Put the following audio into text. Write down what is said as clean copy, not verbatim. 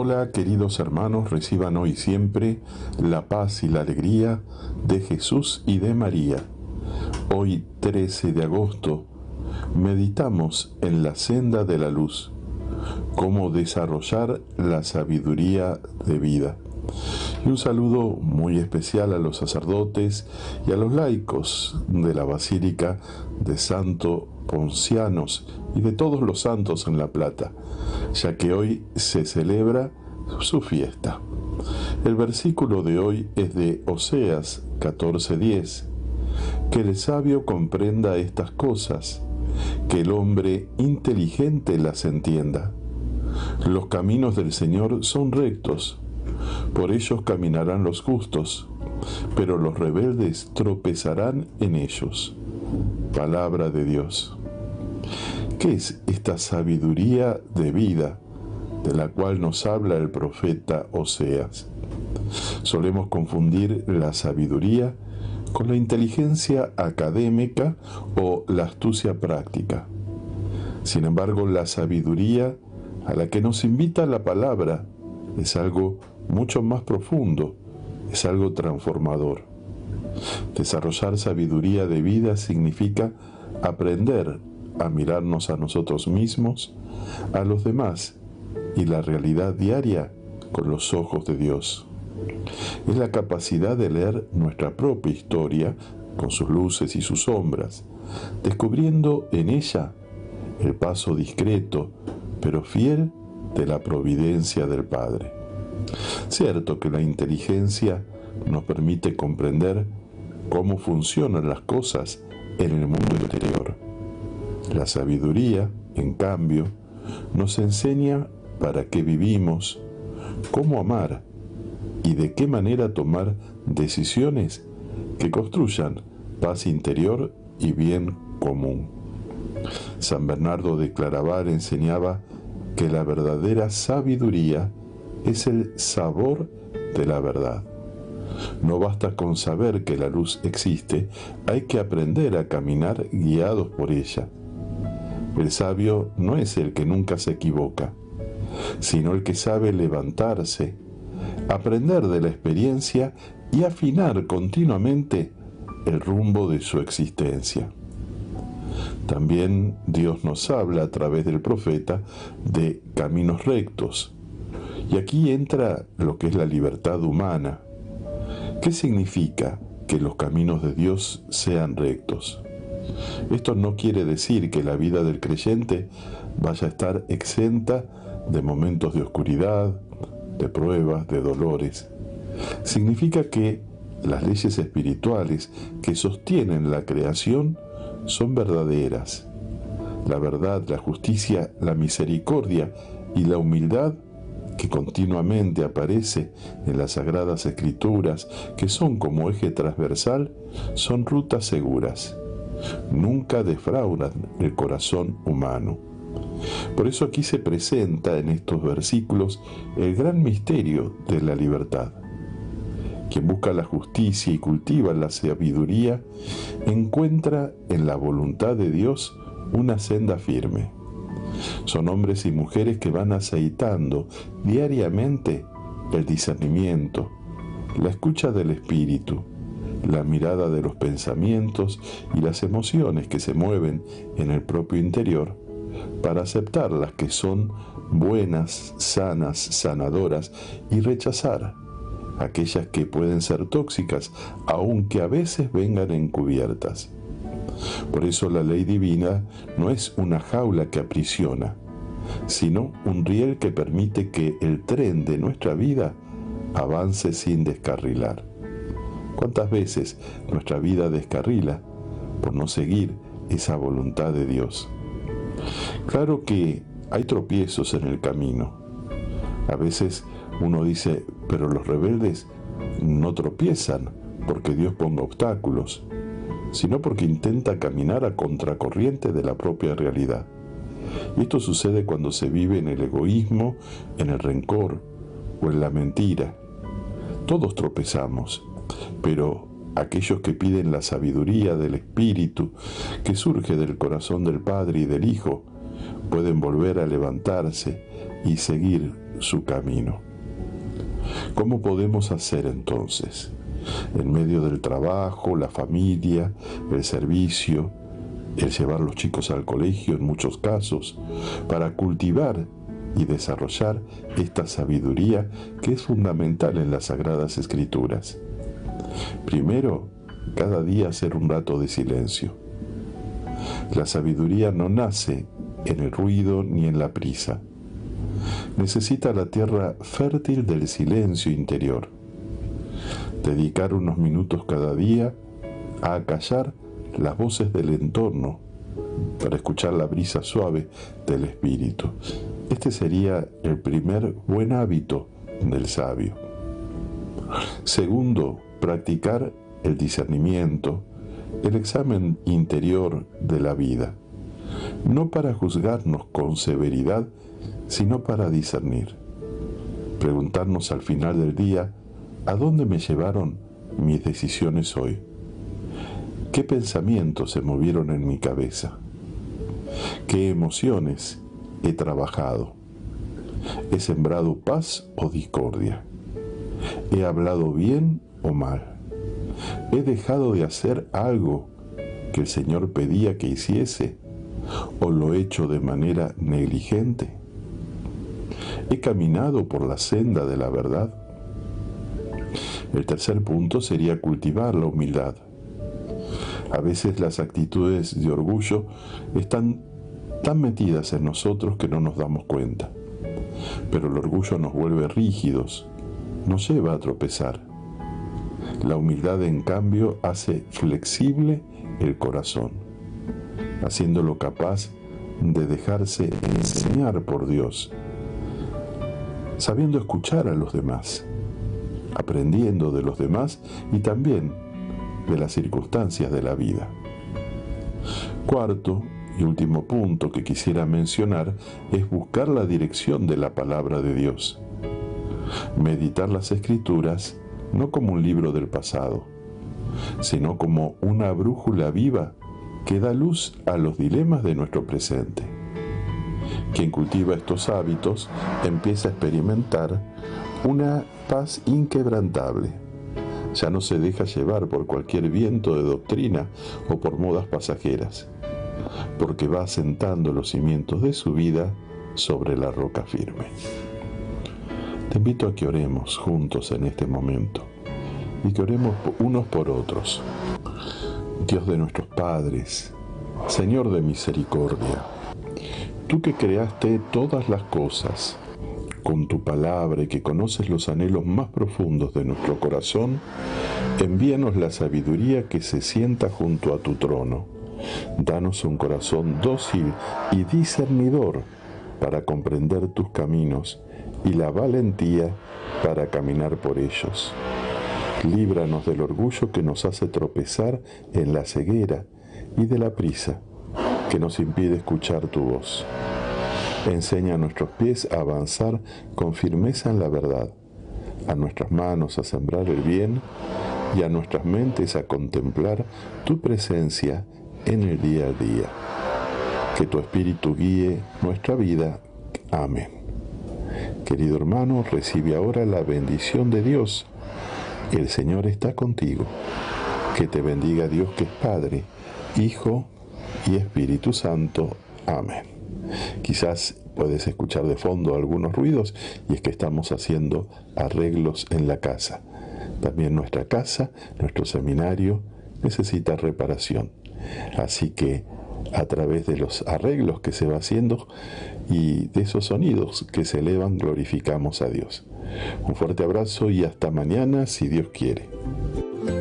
Hola queridos hermanos, reciban hoy siempre la paz y la alegría de Jesús y de María. Hoy 13 de agosto meditamos en la senda de la luz, cómo desarrollar la sabiduría de vida. Y un saludo muy especial a los sacerdotes y a los laicos de la Basílica de Santo Poncianos y de todos los santos en La Plata, ya que hoy se celebra su fiesta. El versículo de hoy es de Oseas 14:10. Que el sabio comprenda estas cosas, que el hombre inteligente las entienda. Los caminos del Señor son rectos, por ellos caminarán los justos, pero los rebeldes tropezarán en ellos. Palabra de Dios. ¿Qué es esta sabiduría de vida de la cual nos habla el profeta Oseas? Solemos confundir la sabiduría con la inteligencia académica o la astucia práctica. Sin embargo, la sabiduría a la que nos invita la palabra es algo mucho más profundo, es algo transformador. Desarrollar sabiduría de vida significa aprender a mirarnos a nosotros mismos, a los demás y la realidad diaria con los ojos de Dios. Es la capacidad de leer nuestra propia historia con sus luces y sus sombras, descubriendo en ella el paso discreto pero fiel de la providencia del Padre. Cierto que la inteligencia nos permite comprender cómo funcionan las cosas en el mundo exterior. La sabiduría, en cambio, nos enseña para qué vivimos, cómo amar y de qué manera tomar decisiones que construyan paz interior y bien común. San Bernardo de Claraval enseñaba que la verdadera sabiduría es el sabor de la verdad. No basta con saber que la luz existe, hay que aprender a caminar guiados por ella. El sabio no es el que nunca se equivoca, sino el que sabe levantarse, aprender de la experiencia y afinar continuamente el rumbo de su existencia. También Dios nos habla a través del profeta de caminos rectos. Y aquí entra lo que es la libertad humana. ¿Qué significa que los caminos de Dios sean rectos? Esto no quiere decir que la vida del creyente vaya a estar exenta de momentos de oscuridad, de pruebas, de dolores. Significa que las leyes espirituales que sostienen la creación son verdaderas. La verdad, la justicia, la misericordia y la humildad que continuamente aparece en las Sagradas Escrituras, que son como eje transversal, son rutas seguras. Nunca defraudan el corazón humano. Por eso aquí se presenta en estos versículos el gran misterio de la libertad. Quien busca la justicia y cultiva la sabiduría, encuentra en la voluntad de Dios una senda firme. Son hombres y mujeres que van aceitando diariamente el discernimiento, la escucha del espíritu, la mirada de los pensamientos y las emociones que se mueven en el propio interior, para aceptar las que son buenas, sanas, sanadoras y rechazar aquellas que pueden ser tóxicas, aunque a veces vengan encubiertas. Por eso la ley divina no es una jaula que aprisiona, sino un riel que permite que el tren de nuestra vida avance sin descarrilar. ¿Cuántas veces nuestra vida descarrila por no seguir esa voluntad de Dios? Claro que hay tropiezos en el camino. A veces uno dice, pero los rebeldes no tropiezan porque Dios ponga obstáculos, sino porque intenta caminar a contracorriente de la propia realidad. Y esto sucede cuando se vive en el egoísmo, en el rencor o en la mentira. Todos tropezamos, pero aquellos que piden la sabiduría del Espíritu que surge del corazón del Padre y del Hijo pueden volver a levantarse y seguir su camino. ¿Cómo podemos hacer entonces? En medio del trabajo, la familia, el servicio, el llevar a los chicos al colegio en muchos casos, para cultivar y desarrollar esta sabiduría que es fundamental en las Sagradas Escrituras. Primero, cada día hacer un rato de silencio. La sabiduría no nace en el ruido ni en la prisa. Necesita la tierra fértil del silencio interior. Dedicar unos minutos cada día a acallar las voces del entorno para escuchar la brisa suave del espíritu. Este sería el primer buen hábito del sabio. Segundo, practicar el discernimiento, el examen interior de la vida, no para juzgarnos con severidad, sino para discernir. Preguntarnos al final del día, ¿a dónde me llevaron mis decisiones hoy? ¿Qué pensamientos se movieron en mi cabeza? ¿Qué emociones he trabajado? ¿He sembrado paz o discordia? ¿He hablado bien o mal? ¿He dejado de hacer algo que el Señor pedía que hiciese o lo he hecho de manera negligente? ¿He caminado por la senda de la verdad? El tercer punto sería cultivar la humildad. A veces las actitudes de orgullo están tan metidas en nosotros que no nos damos cuenta. Pero el orgullo nos vuelve rígidos, nos lleva a tropezar. La humildad, en cambio, hace flexible el corazón, haciéndolo capaz de dejarse enseñar por Dios, sabiendo escuchar a los demás, aprendiendo de los demás y también de las circunstancias de la vida. Cuarto y último punto que quisiera mencionar es buscar la dirección de la palabra de Dios. Meditar las Escrituras no como un libro del pasado, sino como una brújula viva que da luz a los dilemas de nuestro presente. Quien cultiva estos hábitos empieza a experimentar una paz inquebrantable. Ya no se deja llevar por cualquier viento de doctrina o por modas pasajeras, porque va asentando los cimientos de su vida sobre la roca firme. Te invito a que oremos juntos en este momento y que oremos unos por otros. Dios de nuestros padres, Señor de misericordia, tú que creaste todas las cosas con tu palabra y que conoces los anhelos más profundos de nuestro corazón, envíanos la sabiduría que se sienta junto a tu trono. Danos un corazón dócil y discernidor para comprender tus caminos y la valentía para caminar por ellos. Líbranos del orgullo que nos hace tropezar en la ceguera y de la prisa que nos impide escuchar tu voz. Enseña a nuestros pies a avanzar con firmeza en la verdad, a nuestras manos a sembrar el bien y a nuestras mentes a contemplar tu presencia en el día a día. Que tu Espíritu guíe nuestra vida. Amén. Querido hermano, recibe ahora la bendición de Dios. El Señor está contigo. Que te bendiga Dios, que es Padre, Hijo y Espíritu Santo. Amén. Quizás puedes escuchar de fondo algunos ruidos y es que estamos haciendo arreglos en la casa. También nuestra casa, nuestro seminario, necesita reparación. Así que a través de los arreglos que se va haciendo y de esos sonidos que se elevan, glorificamos a Dios. Un fuerte abrazo y hasta mañana, si Dios quiere.